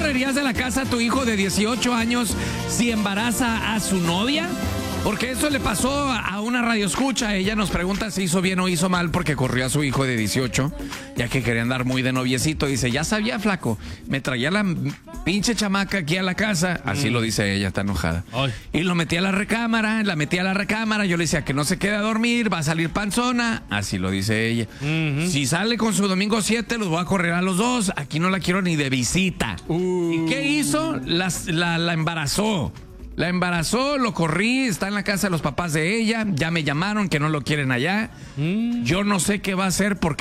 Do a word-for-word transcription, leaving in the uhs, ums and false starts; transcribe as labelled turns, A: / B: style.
A: correrías de la casa a tu hijo de dieciocho años si embaraza a su novia? Porque eso le pasó a una radioescucha. Ella nos pregunta si hizo bien o hizo mal porque corrió a su hijo de dieciocho, ya que quería andar muy de noviecito. Dice, ya sabía, flaco, me traía la pinche chamaca aquí a la casa. Así mm. lo dice ella, está enojada. Ay. Y lo metí a la recámara, la metí a la recámara. Yo le decía que no se quede a dormir, va a salir panzona. Así lo dice ella. Uh-huh. Si sale con su domingo siete, los voy a correr a los dos. Aquí no la quiero ni de visita. Uh. ¿Y qué hizo? Las, la, la embarazó. La embarazó, lo corrí, está en la casa de los papás de ella, ya me llamaron que no lo quieren allá. Mm. Yo no sé qué va a hacer porque